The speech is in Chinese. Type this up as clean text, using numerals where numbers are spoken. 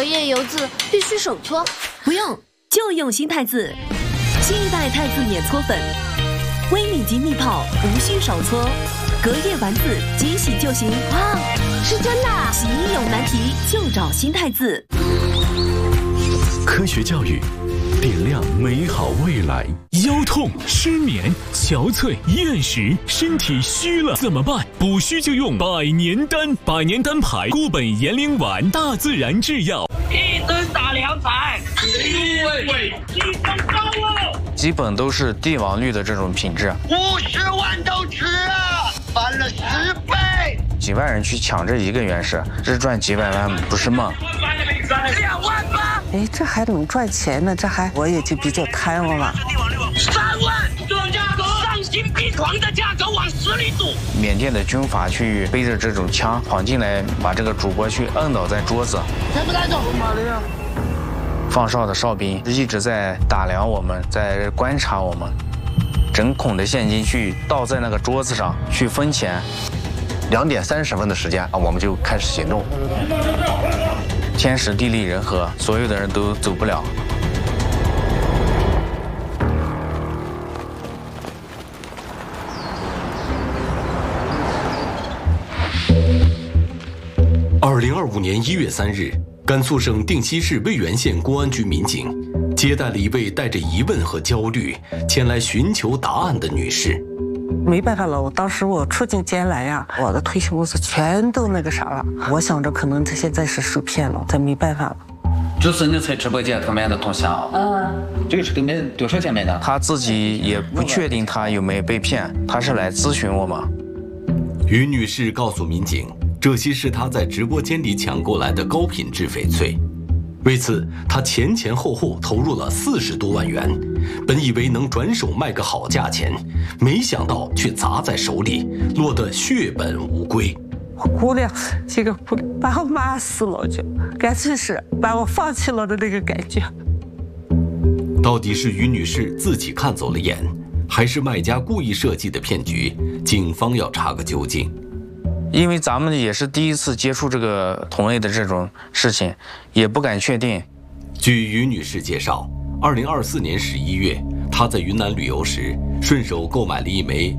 页油渍必须手搓。 不用，就用新太字，新一代太字免搓粉，微米级密泡，无需手搓，隔夜完字即洗就行。 哇，是真的！ 洗衣有难题就找新太字。 科学教育，点亮美好未来。 腰痛、失眠、憔悴、厌食，身体虚了怎么办？补虚就用百年丹，百年丹牌固本延龄丸，大自然制药。 一吨打2彩，6位，提升高哦！ 基本都是帝王绿的这种品质 ，50万都值啊，翻了10倍！ 几万人去抢这一个原石，这赚几百万不是梦。 2万8！ 哎，这还能赚钱呢，我也就比较贪了嘛。 3万，这价格丧心病狂的价格往死里赌。 缅甸的军阀去背着这种枪闯进来，把这个主播去摁倒在桌子。 带不带走？ 放哨的哨兵一直在打量我们，在观察我们，整孔的现金去倒在那个桌子上去分钱。 2点30分的时间啊，我们就开始行动。 天时地利人和，所有的人都走不了。 2025年1月3日，甘肃省定西市渭源县公安局民警接待了一位带着疑问和焦虑前来寻求答案的女士。 没办法了，当时我出境监来呀，我的退休工资全都那个啥了。我想着可能他现在是受骗了，咱没办法了。 就是你在直播间购买的东西啊？这个是跟多少钱买的？ 他自己也不确定他有没有被骗，他是来咨询我们。 于女士告诉民警，这些是她在直播间里抢过来的高品质翡翠。为此，她前后后投入了40多万元，本以为能转手卖个好价钱，没想到却砸在手里，落得血本无归。 我姑娘这个姑娘把我骂死了，就干脆是把我放弃了的那个感觉。 到底是于女士自己看走了眼，还是卖家故意设计的骗局？警方要查个究竟。 因为咱们也是第一次接触这个同类的这种事情，也不敢确定。 据于女士介绍，2024年11月，她在云南旅游时，顺手购买了一枚